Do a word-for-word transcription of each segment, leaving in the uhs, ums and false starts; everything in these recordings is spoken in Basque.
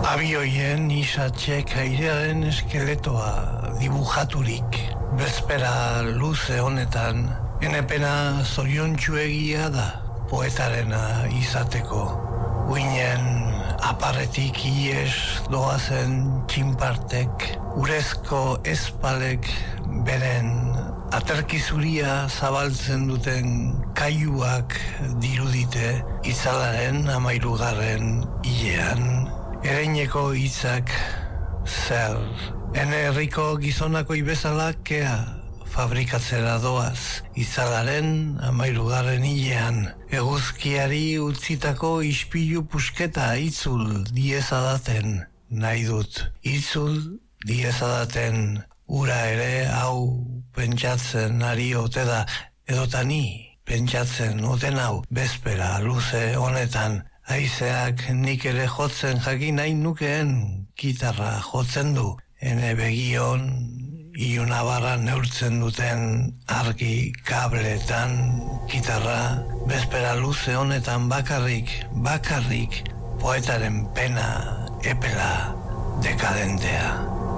Abioien isatxek airearen eskeletoa dibujaturik. Bezpera luze honetan, enepena zoriontsuegia da poetarena izateko. Uinen aparetik ies doazen txinpartek, urezko espalek beren aterkizuria zabaltzen duten kaiuak dirudite itzalaren amairugarren hilean. Ereineko hitzak zer, ene herriko gizonako ibezala kea fabrikatzera doaz, itzalaren amairugarren hilean. Eguzkiari utzitako ispilu pusketa itzul diezadaten nahi dut. Itzul diezadaten ura ere hau pentsatzen ari ote da, edotani pentsatzen oten hau bezpera luze honetan. Haizeak nik ere jotzen jakin nahi nukeen gitarra jotzen du. Ene begion ilunabarra neurtzen duten argi kabletan gitarra bezpera luze honetan bakarrik, bakarrik poetaren pena epela dekadentea.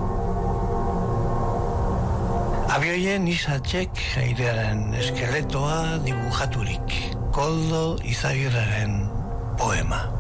Abioien isatxek airearen eskeletoa dibujaturik. Koldo Izagirreren poema.